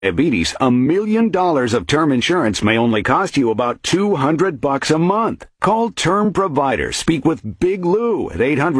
diabetes, $1 million of term insurance may only cost you about $200 a month. Call Term Provider. Speak with Big Lou at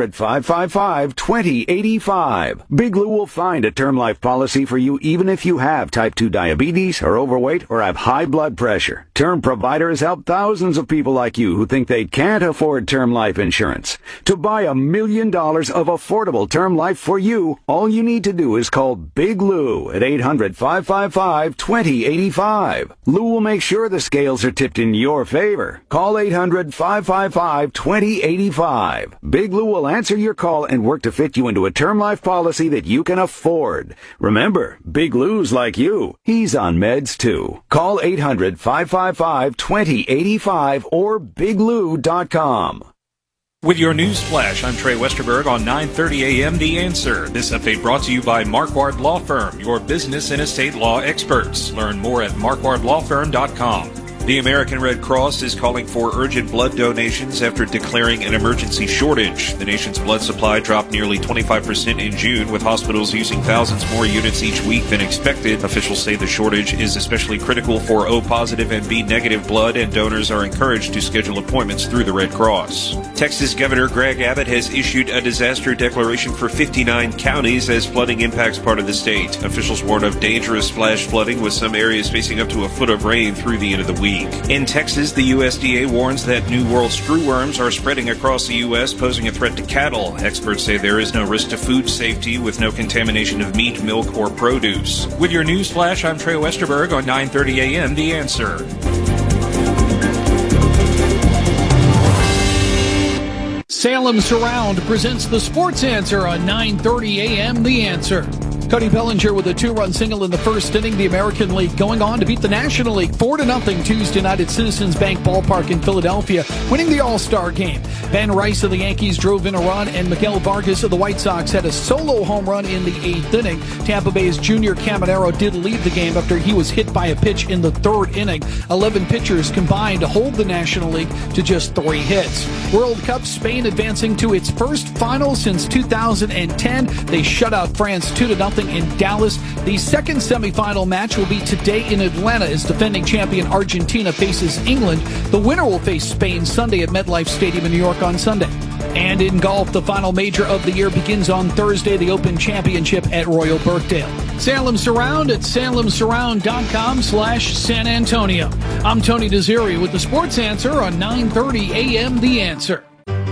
800-555-2085. Big Lou will find a term life policy for you even if you have type 2 diabetes, are overweight, or have high blood pressure. Term Provider has helped thousands of people like you who think they can't afford term life insurance. To buy $1 million of affordable term life for you, all you need to do is call Big Lou at 800-555-2085. Lou will make sure the scales are tipped in your favor. Call 800-555-2085. Big Lou will answer your call and work to fit you into a term life policy that you can afford. Remember, Big Lou's like you. He's on meds too. Call 800-555-2085 or biglou.com. With your news flash, I'm Trey Westerberg on 9:30 a.m. The Answer. This update brought to you by Marquardt Law Firm, your business and estate law experts. Learn more at marquardtlawfirm.com. The American Red Cross is calling for urgent blood donations after declaring an emergency shortage. The nation's blood supply dropped nearly 25% in June, with hospitals using thousands more units each week than expected. Officials say the shortage is especially critical for O-positive and B-negative blood, and donors are encouraged to schedule appointments through the Red Cross. Texas Governor Greg Abbott has issued a disaster declaration for 59 counties as flooding impacts part of the state. Officials warn of dangerous flash flooding, with some areas facing up to a foot of rain through the end of the week. In Texas, the USDA warns that New World screwworms are spreading across the U.S., posing a threat to cattle. Experts say there is no risk to food safety, with no contamination of meat, milk, or produce. With your news flash, I'm Trey Westerberg on 9:30 a.m. The Answer. Salem Surround presents the Sports Answer on 9:30 a.m. The Answer. Cody Bellinger with a two-run single in the first inning. The American League going on to beat the National League 4-0 Tuesday night at Citizens Bank Ballpark in Philadelphia, winning the All-Star game. Ben Rice of the Yankees drove in a run, and Miguel Vargas of the White Sox had a solo home run in the eighth inning. Tampa Bay's Junior Caminero did lead the game after he was hit by a pitch in the third inning. 11 pitchers combined to hold the National League to just 3 hits. World Cup, Spain advancing to its first final since 2010. They shut out France 2-0 in Dallas. The second semifinal match will be today in Atlanta as defending champion Argentina faces England. The winner will face Spain Sunday at MetLife Stadium in New York on Sunday. And in golf, the final major of the year begins on Thursday, the Open Championship at Royal Birkdale. Salem Surround at salemsurround.com/San Antonio. I'm Tony Desiri with the Sports Answer on 9:30 a.m. The Answer.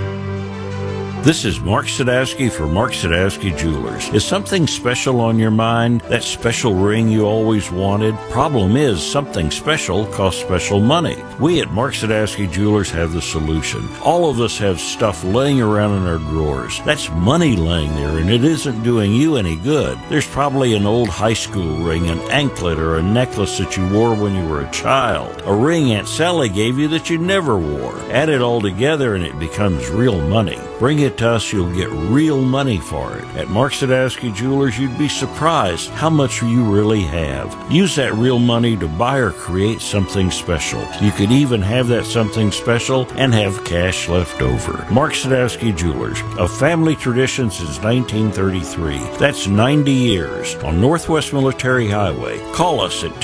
This is Mark Sadowski for Mark Sadowski Jewelers. Is something special on your mind? That special ring you always wanted? Problem is, something special costs special money. We at Mark Sadowski Jewelers have the solution. All of us have stuff laying around in our drawers. That's money laying there, and it isn't doing you any good. There's probably an old high school ring, an anklet, or a necklace that you wore when you were a child. A ring Aunt Sally gave you that you never wore. Add it all together and it becomes real money. Bring it to us, you'll get real money for it. At Mark Sadowski Jewelers, you'd be surprised how much you really have. Use that real money to buy or create something special. You could even have that something special and have cash left over. Mark Sadowski Jewelers, a family tradition since 1933. That's 90 years on Northwest Military Highway. Call us at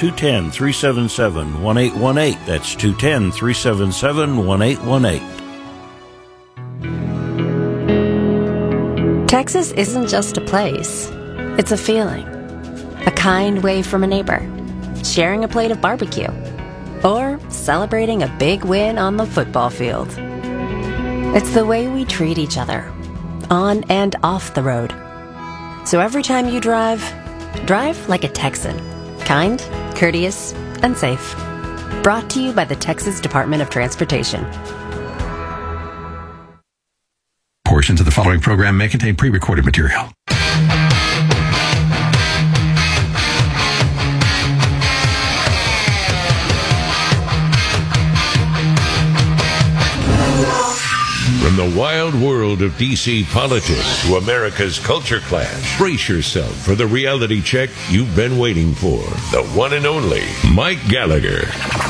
210-377-1818. That's 210-377-1818. Texas isn't just a place, it's a feeling. A kind wave from a neighbor, sharing a plate of barbecue, or celebrating a big win on the football field. It's the way we treat each other, on and off the road. So every time you drive like a Texan. Kind, courteous, and safe. Brought to you by the Texas Department of Transportation. Portions of the following program may contain pre-recorded material. From the wild world of D.C. politics to America's culture clash, brace yourself for the reality check you've been waiting for. The one and only Mike Gallagher.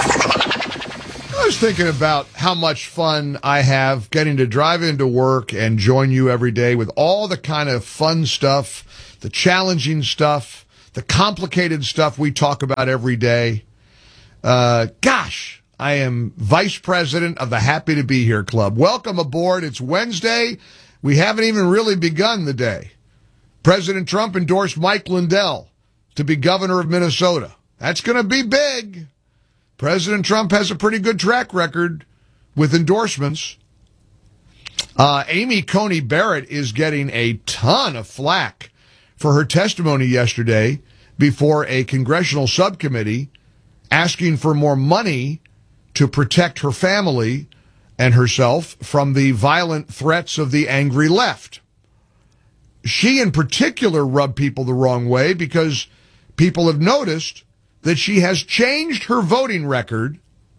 I was thinking about how much fun I have getting to drive into work and join you every day with all the kind of fun stuff, the challenging stuff, the complicated stuff we talk about every day. Gosh, I am vice president of the Happy to Be Here Club. Welcome aboard. It's Wednesday. We haven't even really begun the day. President Trump endorsed Mike Lindell to be governor of Minnesota. That's going to be big. President Trump has a pretty good track record with endorsements. Amy Coney Barrett is getting a ton of flack for her testimony yesterday before a congressional subcommittee asking for more money to protect her family and herself from the violent threats of the angry left. She in particular rubbed people the wrong way because people have noticed that she has changed her voting record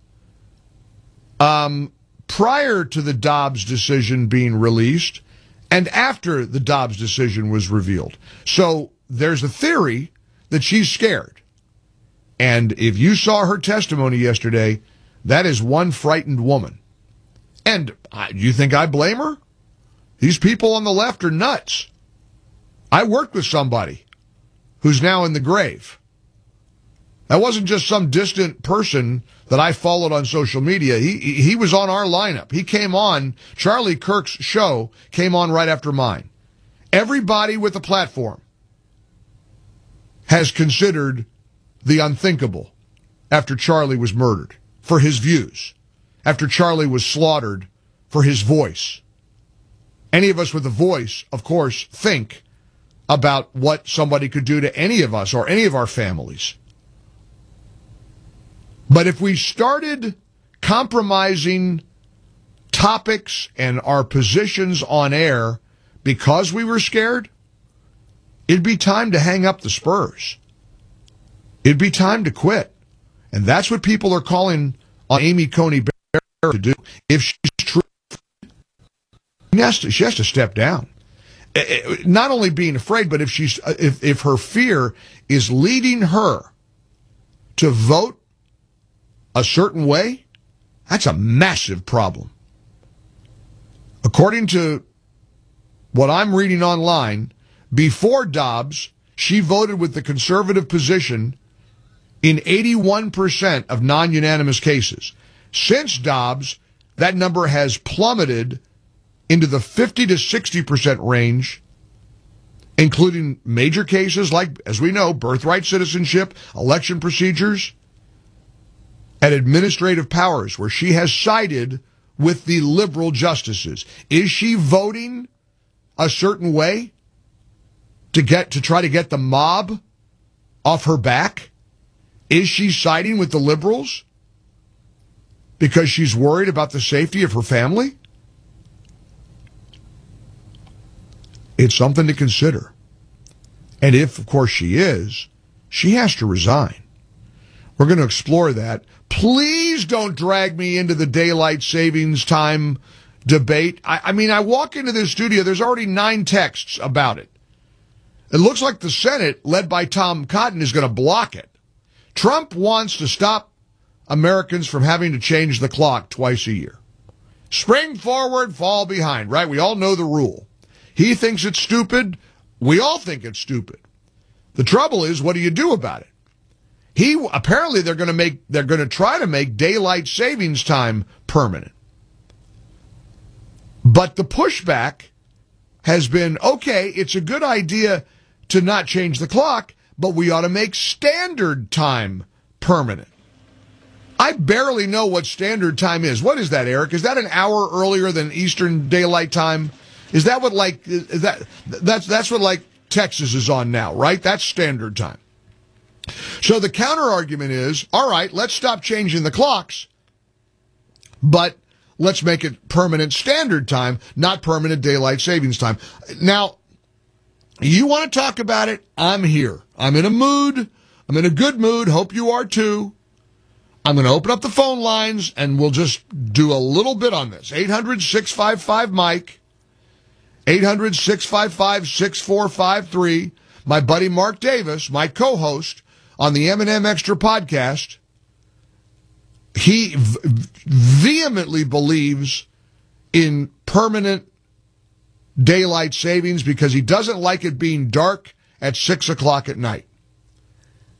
prior to the Dobbs decision being released and after the Dobbs decision was revealed. So there's a theory that she's scared. And if you saw her testimony yesterday, that is one frightened woman. And you think I blame her? These people on the left are nuts. I worked with somebody who's now in the grave. That wasn't just some distant person that I followed on social media. He was on our lineup. He came on, Charlie Kirk's show came on right after mine. Everybody with a platform has considered the unthinkable after Charlie was murdered for his views, after Charlie was slaughtered for his voice. Any of us with a voice, of course, think about what somebody could do to any of us or any of our families. But if we started compromising topics and our positions on air because we were scared, it'd be time to hang up the spurs. It'd be time to quit. And that's what people are calling on Amy Coney Barrett to do. If she's true, she has to step down. Not only being afraid, but if her fear is leading her to vote a certain way, that's a massive problem. According to what I'm reading online, before Dobbs, she voted with the conservative position in 81% of non-unanimous cases. Since Dobbs, that number has plummeted into the 50 to 60% range, including major cases like, as we know, birthright citizenship, election procedures, and administrative powers, where she has sided with the liberal justices. Is she voting a certain way to try to get the mob off her back? Is she siding with the liberals because she's worried about the safety of her family? It's something to consider. And if, of course, she is, she has to resign. We're going to explore that. Please don't drag me into the daylight savings time debate. I mean, I walk into this studio, there's already 9 texts about it. It looks like the Senate, led by Tom Cotton, is going to block it. Trump wants to stop Americans from having to change the clock twice a year. Spring forward, fall behind, right? We all know the rule. He thinks it's stupid. We all think it's stupid. The trouble is, what do you do about it? Apparently they're going to try to make daylight savings time permanent. But the pushback has been, okay, it's a good idea to not change the clock, but we ought to make standard time permanent. I barely know what standard time is. What is that, Eric? Is that an hour earlier than Eastern Daylight Time? Is that what that's what like Texas is on now, right? That's standard time. So the counter argument is, all right, let's stop changing the clocks, but let's make it permanent standard time, not permanent daylight savings time. Now, you want to talk about it? I'm here. I'm in a mood. I'm in a good mood. Hope you are too. I'm going to open up the phone lines and we'll just do a little bit on this. 800-655-MIKE. 800-655-6453. My buddy Mark Davis, my co-host on the M&M Extra podcast, he vehemently believes in permanent daylight savings because he doesn't like it being dark at 6 o'clock at night.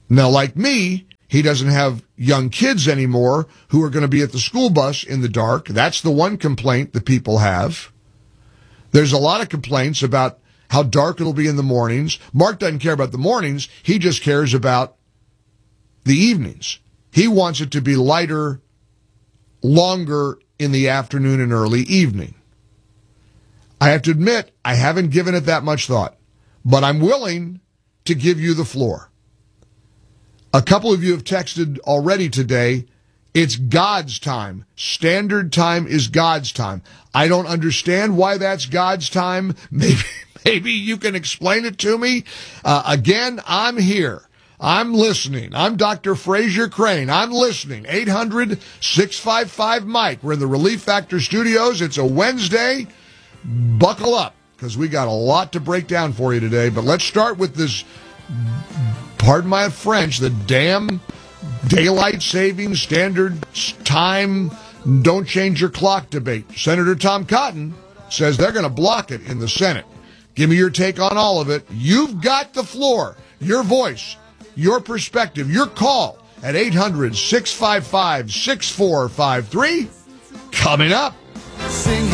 Now, like me, he doesn't have young kids anymore who are going to be at the school bus in the dark. That's the one complaint that people have. There's a lot of complaints about how dark it'll be in the mornings. Mark doesn't care about the mornings. He just cares about the evenings. He wants it to be lighter, longer in the afternoon and early evening. I have to admit, I haven't given it that much thought, but I'm willing to give you the floor. A couple of you have texted already today. It's God's time. Standard time is God's time. I don't understand why that's God's time. Maybe you can explain it to me. Again, I'm here. I'm listening. I'm Dr. Fraser Crane. I'm listening. 800-655-MIKE. We're in the Relief Factor studios. It's a Wednesday. Buckle up, because we got a lot to break down for you today. But let's start with this, pardon my French, the damn daylight savings standard time, don't change your clock debate. Senator Tom Cotton says they're going to block it in the Senate. Give me your take on all of it. You've got the floor, your voice, your perspective, your call at 800-655-6453. Coming up. Sing